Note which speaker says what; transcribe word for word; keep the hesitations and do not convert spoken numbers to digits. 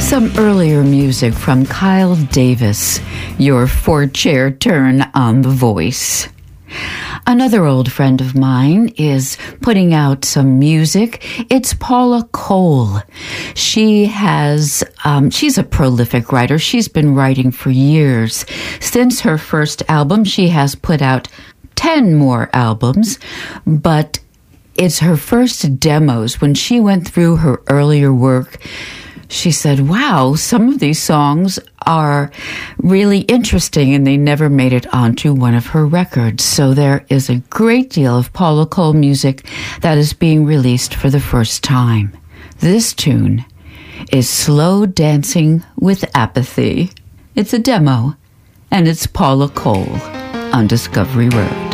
Speaker 1: Some earlier music from Kyle Davis, your four-chair turn on The Voice. Another old friend of mine is putting out some music. It's Paula Cole. She has, um, she's a prolific writer. She's been writing for years. Since her first album, she has put out ten more albums, but it's her first demos. When she went through her earlier work, she said, wow, some of these songs are really interesting, and they never made it onto one of her records. So there is a great deal of Paula Cole music that is being released for the first time. This tune is Slow Dancing with Apathy. It's a demo, and it's Paula Cole on Discovery Road.